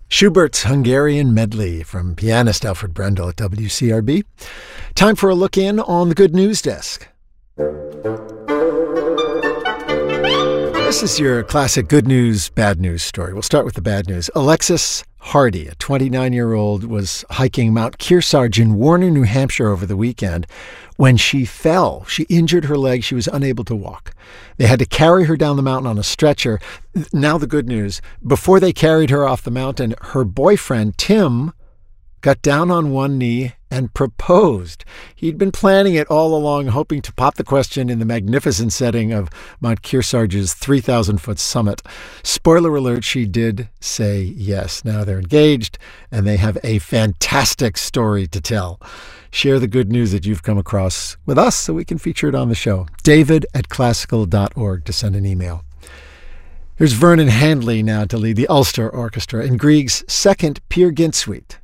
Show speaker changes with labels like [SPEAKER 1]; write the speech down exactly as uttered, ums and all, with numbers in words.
[SPEAKER 1] Schubert's Hungarian Medley from pianist Alfred Brendel at W C R B. Time for a look in on the Good News Desk. This is your classic good news, bad news story. We'll start with the bad news. Alexis Hardy, a twenty-nine-year-old, was hiking Mount Kearsarge in Warner, New Hampshire over the weekend when she fell. She injured her leg. She was unable to walk. They had to carry her down the mountain on a stretcher. Now the good news. Before they carried her off the mountain, her boyfriend, Tim, got down on one knee and proposed. He'd been planning it all along, hoping to pop the question in the magnificent setting of Mount Kearsarge's three thousand foot summit. Spoiler alert, she did say yes. Now they're engaged, and they have a fantastic story to tell. Share the good news that you've come across with us so we can feature it on the show. David at classical dot org to send an email. Here's Vernon Handley now to lead the Ulster Orchestra in Grieg's second Peer Gynt Suite.